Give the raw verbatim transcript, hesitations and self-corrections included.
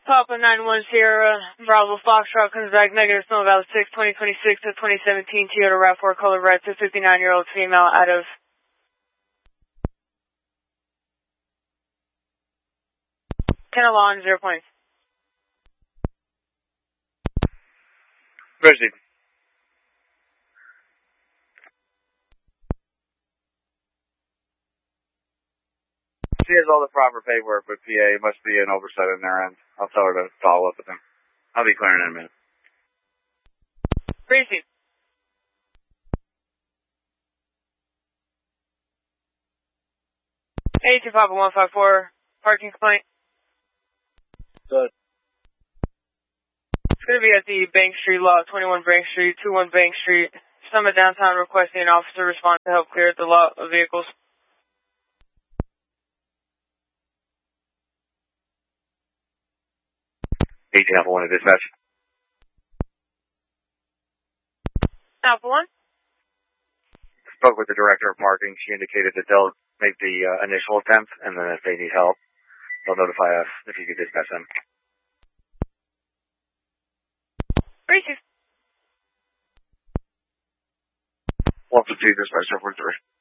Papa nine one Sierra, Bravo Foxtrot comes back negative Snow Valley six, twenty twenty-six to twenty seventeen, Toyota RAV four color red to fifty-nine-year-old female out of ten along, zero points. Proceed. She has all the proper paperwork with P A. It must be an oversight on their end. I'll tell her to follow up with them. I'll be clearing in a minute. Proceed. eight two Papa one five four, parking complaint. Good. It's going to be at the Bank Street lot, twenty-one Bank Street, twenty-one Bank Street. Summit downtown requesting an officer respond to help clear the lot of vehicles. eighteen Alpha one to dispatch. Alpha one? Spoke with the director of parking. She indicated that they'll make the uh, initial attempt, and then if they need help, they'll notify us if you could dispatch them. Proceed. one for two, dispatch four three.